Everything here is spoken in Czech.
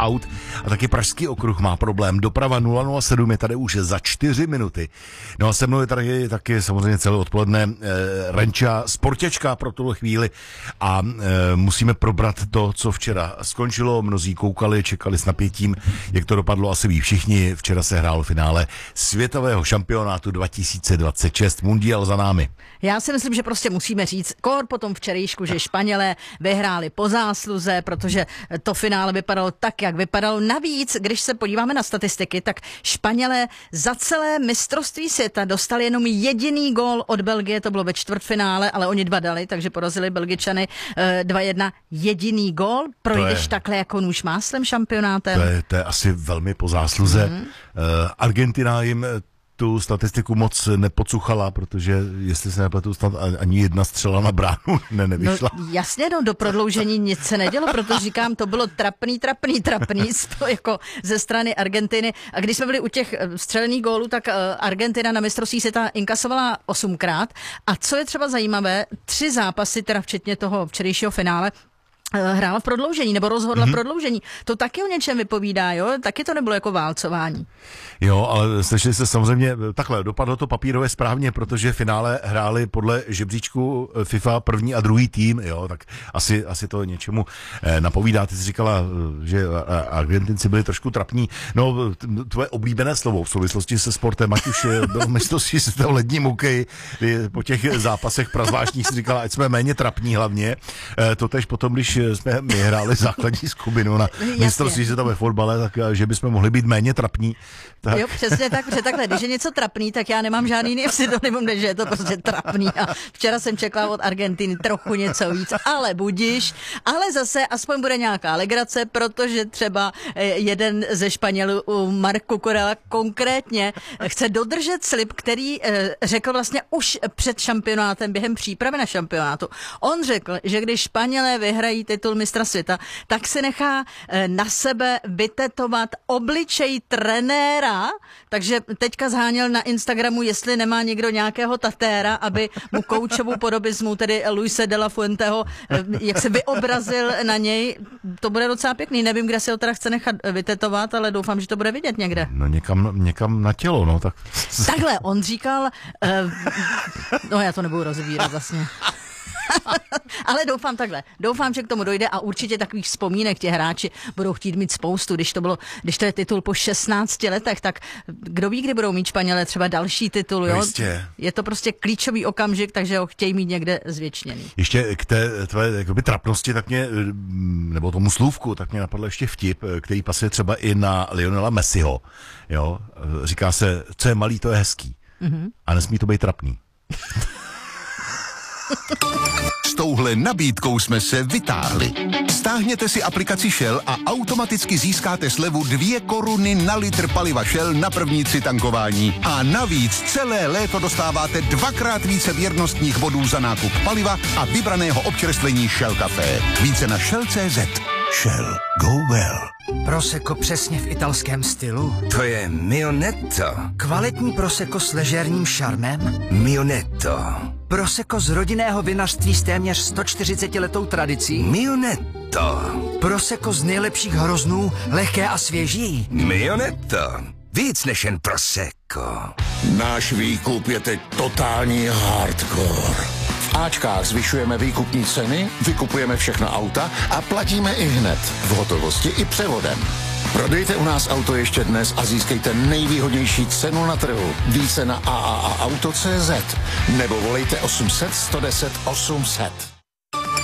aut a taky Pražský okruh má problém. Doprava 007 je tady už za 4 minuty. No a se mnou je tady taky samozřejmě celé odpoledne Renča, sportěčka pro tuhle chvíli a musíme probrat to, co včera skončilo. Mnozí koukali, čekali s napětím, jak to dopadlo, asi ví všichni. Včera se hrálo finále světového šampionátu 2026. Mundial za námi. Já si myslím, že prostě musíme říct, kor po tom včerejšku, že Španělé vyhráli po zásluze, protože to finále vypadalo tak, jak vypadalo. Navíc, když se podíváme na statistiky, tak Španělé za celé mistrovství světa dostali jenom jediný gól od Belgie, to bylo ve čtvrtfinále, ale oni 2 dali, takže porazili Belgičany 2-1. Jediný gól, projdeš takhle jako nůž máslem šampionátem. To je asi velmi po zásluze. Argentina jim tu statistiku moc nepocuchala, protože jestli se nepletu, snad ani jedna střela na bránu nevyšla. No, jasně, do prodloužení nic se nedělo, protože říkám, to bylo trapný, to jako ze strany Argentiny. A když jsme byli u těch střelených gólů, tak Argentina na mistrovství světa inkasovala 8krát. A co je třeba zajímavé, 3 zápasy, teda včetně toho včerejšího finále, hrála v prodloužení, nebo rozhodla v prodloužení. To taky o něčem vypovídá, jo? Taky to nebylo jako válcování. Jo, ale slyšeli se samozřejmě, takhle, dopadlo to papírově správně, protože finále hráli podle žebříčku FIFA první a druhý tým, jo, tak asi to něčemu napovídá. Ty jsi říkala, že Argentinci byli trošku trapní. No, tvoje oblíbené slovo v souvislosti se sportem, ať už byl mistrovství světa lední hokej, po těch zápasech prazvážních si říkala, ať jsme méně trapní hlavně. Totež potom, když jsme my hráli základní skupinu na mistrovství světa ve fotbale, tak že bychom mohli být méně trapní. Tak. Jo, přesně tak, protože takhle, když je něco trapný, tak já nemám žádný jiný synonymum, než že je to prostě trapný. A včera jsem čekala od Argentiny trochu něco víc, ale budiš. Ale zase aspoň bude nějaká legrace, protože třeba jeden ze Španělů, Marc Cucurella, konkrétně chce dodržet slib, který řekl vlastně už před šampionátem, během přípravy na šampionátu. On řekl, že když Španělé vyhrají titul mistra světa, tak si nechá na sebe vytetovat obličej trenéra, takže teďka zháněl na Instagramu, jestli nemá někdo nějakého tatéra, aby mu koučovou podobizmu, tedy Luise de la Fuenteho, jak se vyobrazil na něj. To bude docela pěkný, nevím, kde si ho teda chce nechat vytetovat, ale doufám, že to bude vidět někde. No někam na tělo, no tak. Takhle, on říkal, no já to nebudu rozvírat vlastně. Ale doufám, že k tomu dojde a určitě takových vzpomínek ti hráči budou chtít mít spoustu, když to je titul po 16 letech, tak kdo ví, kdy budou mít Španělé třeba další titul, jo? Jistě. Je to prostě klíčový okamžik, takže ho chtějí mít někde zvěčněný. Ještě k té tvé jakoby trapnosti, tak mě, nebo tomu slůvku, tak mě napadl ještě vtip, který pasuje třeba i na Lionela Messiho, jo? Říká se, co je malý, to je hezký. A nesmí to být trapný. S touhle nabídkou jsme se vytáhli. Stáhněte si aplikaci Shell a automaticky získáte slevu 2 koruny na litr paliva Shell na první 3 tankování. A navíc celé léto dostáváte 2krát více věrnostních bodů za nákup paliva a vybraného občerstvení Shell Café. Více na Shell.cz. Shell. Go well. Prosecco přesně v italském stylu? To je Mionetto. Kvalitní prosecco s ležérním šarmem? Mionetto. Prosecco z rodinného vinařství s téměř 140letou tradicí? Mionetto. Prosecco z nejlepších hroznů, lehké a svěží? Mionetto. Víc než jen Prosecco. Náš výkup je teď totální hardcore. V Ačkách zvyšujeme výkupní ceny, vykupujeme všechna auta a platíme i hned, v hotovosti i převodem. Prodejte u nás auto ještě dnes a získejte nejvýhodnější cenu na trhu. Více na AAAauto.cz nebo volejte 800 110 800.